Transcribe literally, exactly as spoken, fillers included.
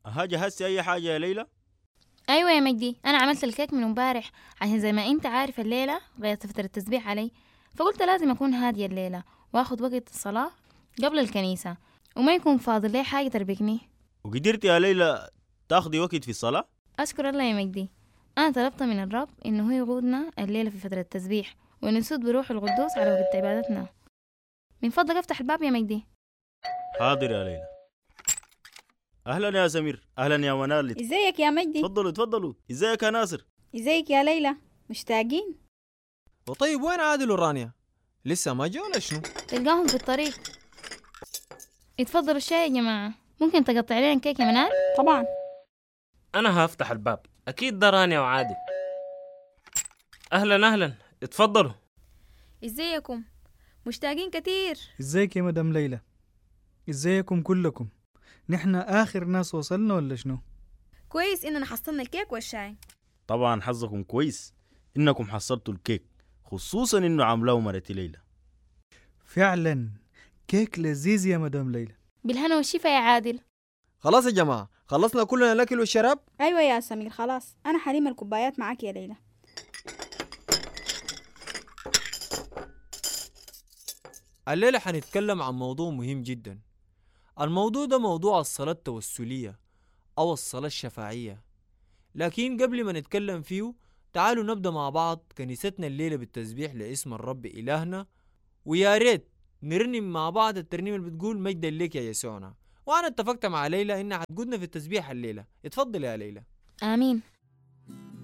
ها جهزتي أي حاجة يا ليلى؟ أيوة يا مجدي، أنا عملت الكيك من امبارح عشان زي ما أنت عارف الليلة غيرت فترة التسبيح علي، فقلت لازم أكون هادية الليلة وأخد وقت الصلاة قبل الكنيسة وما يكون فاضل لي حاجة تربكني. وقدرتي يا ليلى تاخدي وقت في الصلاة؟ أشكر الله يا مجدي، أنا طلبت من الرب إنه هو يقودنا الليلة في فترة التسبيح ونسود بروح القدوس على وقت عبادتنا. من فضلك افتح الباب يا مجدي. حاضر يا ليلى. أهلا يا سمير، أهلا يا منال. ازيك يا مجدي؟ تفضلوا تفضلوا. ازيك يا ناصر؟ ازيك يا ليلى؟ مشتاقين؟ وطيب وين عادل ورانيا؟ لسه ما جوا ولا شنو؟ تلقاهم في الطريق. اتفضلوا الشاي يا جماعة. ممكن تقطع لنا كيك يا منال؟ طبعا. أنا هفتح الباب، أكيد ده رانيا وعادل. أهلا أهلا، اتفضلوا. ازيكم؟ مشتاقين كتير. ازيك يا مدام ليلى؟ ازيكم كلكم؟ نحن آخر ناس وصلنا ولا شنو؟ كويس إننا حصلنا الكيك والشاي. طبعا حظكم كويس إنكم حصلتوا الكيك، خصوصا إنه عاملاه مرتي ليلى. فعلا كيك لذيذ يا مدام ليلى. بالهنا والشفا يا عادل. خلاص يا جماعة، خلصنا كلنا الأكل والشراب؟ أيوة يا سمير خلاص، أنا حليم الكوبايات معاك يا ليلى. الليلة حنتكلم عن موضوع مهم جدا. الموضوع ده موضوع الصلاة التوسلية أو الصلاة الشفاعية. لكن قبل ما نتكلم فيه تعالوا نبدأ مع بعض كنيستنا الليلة بالتسبيح لاسم الرب إلهنا، ويا ريت نرنم مع بعض الترنيمة اللي بتقول مجدا ليك يا يسوعنا. وأنا اتفقت مع ليلى إنها هتقودنا في التسبيح الليلة. اتفضل يا ليلى. آمين.